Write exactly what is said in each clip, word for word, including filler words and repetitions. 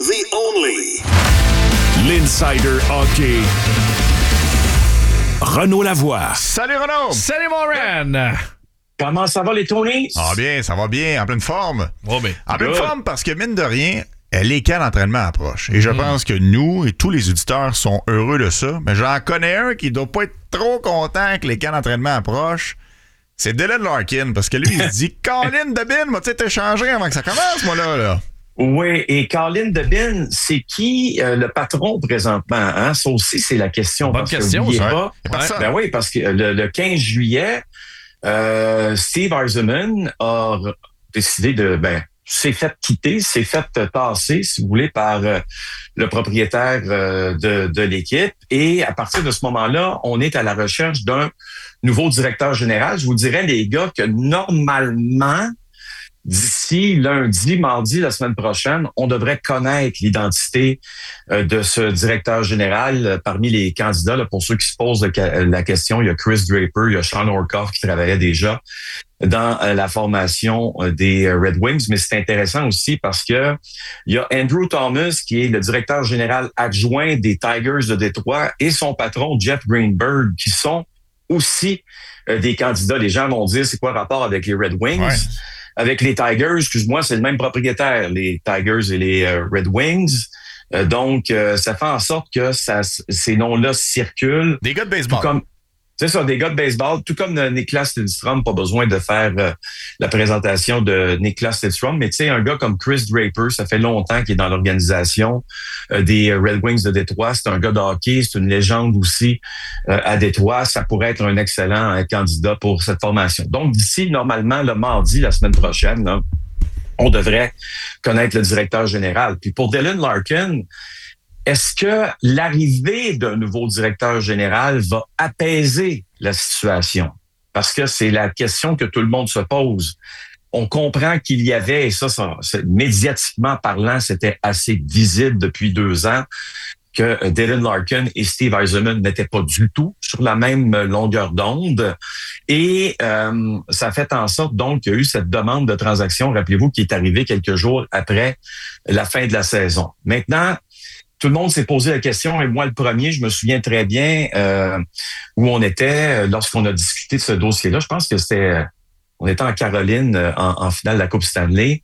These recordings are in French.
the only. L'Insider Hockey. Renaud Lavoie. Salut Renaud! Salut mon Ren! Comment ça va les Tonys? Ah bien, ça va bien, en pleine forme. Oh, ben, en pleine good. forme parce que mine de rien, les camps d'entraînement approchent. Et je mm. pense que nous et tous les auditeurs sont heureux de ça. Mais j'en connais un qui doit pas être trop content que les camps d'entraînement approchent. C'est Dylan Larkin, parce que lui, il se dit « Colin Debin, m'a-tu été échangé avant que ça commence, moi, là? là? » Oui, et Colin Debin, c'est qui euh, le patron présentement? Hein? Ça aussi, c'est la question. Bonne parce question, que, ça. pas, Ouais. Ben oui, parce que le, le quinze juillet, euh, Steve Yzerman a décidé de... ben s'est fait quitter, s'est fait tasser, si vous voulez, par euh, le propriétaire euh, de, de l'équipe. Et à partir de ce moment-là, on est à la recherche d'un nouveau directeur général. Je vous dirais, les gars, que normalement, d'ici lundi, mardi, la semaine prochaine, on devrait connaître l'identité euh, de ce directeur général. Euh, parmi les candidats, là, pour ceux qui se posent la, la question, il y a Chris Draper, il y a Sean Orkoff qui travaillait déjà dans euh, la formation euh, des Red Wings. Mais c'est intéressant aussi parce que il y a Andrew Thomas, qui est le directeur général adjoint des Tigers de Détroit, et son patron, Jeff Greenberg, qui sont aussi euh, des candidats. Les gens vont dire, c'est quoi le rapport avec les Red Wings? Ouais. Avec les Tigers, excuse-moi, c'est le même propriétaire, les Tigers et les euh, Red Wings. Euh, donc, euh, ça fait en sorte que ça, ces noms-là circulent. Des gars de baseball. Comme, c'est ça, des gars de baseball. Tout comme euh, Niklas Lidstrom, pas besoin de faire euh, la présentation de Niklas Lidstrom, mais tu sais, un gars comme Chris Draper, ça fait longtemps qu'il est dans l'organisation euh, des Red Wings de Détroit. C'est un gars de hockey, c'est une légende aussi euh, à Détroit. Ça pourrait être un excellent euh, candidat pour cette formation. Donc, d'ici, normalement, le mardi, la semaine prochaine, là, on devrait connaître le directeur général. Puis pour Dylan Larkin, est-ce que l'arrivée d'un nouveau directeur général va apaiser la situation? Parce que c'est la question que tout le monde se pose. On comprend qu'il y avait, et ça, ça médiatiquement parlant, c'était assez visible depuis deux ans, que Dylan Larkin et Steve Yzerman n'étaient pas du tout sur la même longueur d'onde. Et euh, ça fait en sorte donc qu'il y a eu cette demande de transaction, rappelez-vous, qui est arrivée quelques jours après la fin de la saison. Maintenant, tout le monde s'est posé la question, et moi le premier, je me souviens très bien euh, où on était lorsqu'on a discuté de ce dossier-là. Je pense que c'était, on était en Caroline en, en finale de la Coupe Stanley,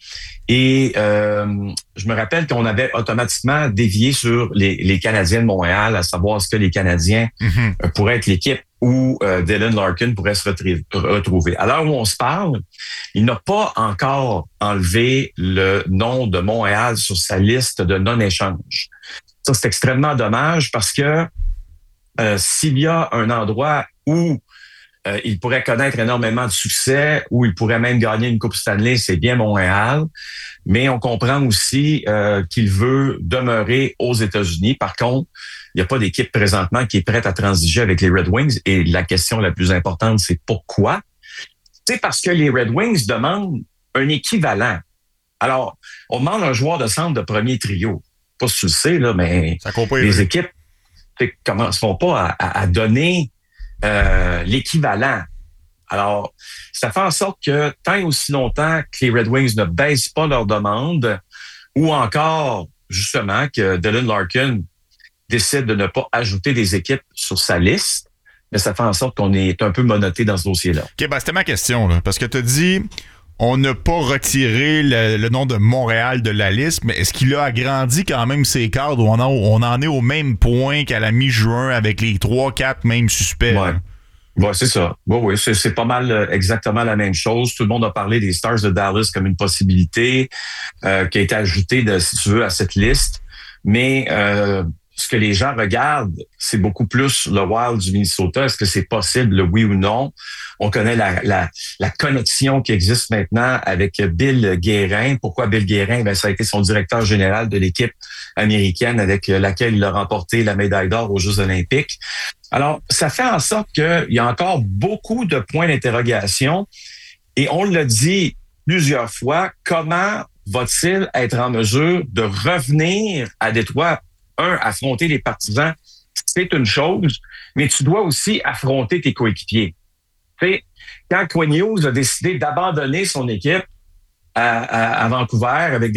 et euh, je me rappelle qu'on avait automatiquement dévié sur les, les Canadiens de Montréal, à savoir est-ce que les Canadiens mm-hmm. pourraient être l'équipe où euh, Dylan Larkin pourrait se retrouver. À l'heure où on se parle, il n'a pas encore enlevé le nom de Montréal sur sa liste de non-échange. Ça, c'est extrêmement dommage parce que euh, s'il y a un endroit où euh, il pourrait connaître énormément de succès, où il pourrait même gagner une Coupe Stanley, c'est bien Montréal. Mais on comprend aussi euh, qu'il veut demeurer aux États-Unis. Par contre, il n'y a pas d'équipe présentement qui est prête à transiger avec les Red Wings. Et la question la plus importante, c'est pourquoi? C'est parce que les Red Wings demandent un équivalent. Alors, on demande un joueur de centre de premier trio. Pas si tu le sais, là, mais les équipes ne commenceront pas à, à, à donner euh, l'équivalent. Alors, ça fait en sorte que tant et aussi longtemps que les Red Wings ne baissent pas leur demande, ou encore, justement, que Dylan Larkin décide de ne pas ajouter des équipes sur sa liste, mais ça fait en sorte qu'on est un peu menotté dans ce dossier-là. OK, ben c'était ma question, là, parce que tu as dit... On n'a pas retiré le, le nom de Montréal de la liste, mais est-ce qu'il a agrandi quand même ses cadres où on, a, on en est au même point qu'à la mi-juin avec les trois, quatre mêmes suspects? Ouais, ouais c'est ça. Oui, oui, c'est, c'est pas mal exactement la même chose. Tout le monde a parlé des Stars de Dallas comme une possibilité euh, qui a été ajoutée, de, si tu veux, à cette liste. Mais euh, ce que les gens regardent, c'est beaucoup plus le Wild du Minnesota. Est-ce que c'est possible, oui ou non? On connaît la, la, la connexion qui existe maintenant avec Bill Guérin. Pourquoi Bill Guérin? Ben, ça a été son directeur général de l'équipe américaine avec laquelle il a remporté la médaille d'or aux Jeux olympiques. Alors, ça fait en sorte qu'il y a encore beaucoup de points d'interrogation. Et on l'a dit plusieurs fois, comment va-t-il être en mesure de revenir à Détroit? Un, affronter les partisans, c'est une chose, mais tu dois aussi affronter tes coéquipiers. Tu sais, quand Quinn Hughes a décidé d'abandonner son équipe à, à, à Vancouver avec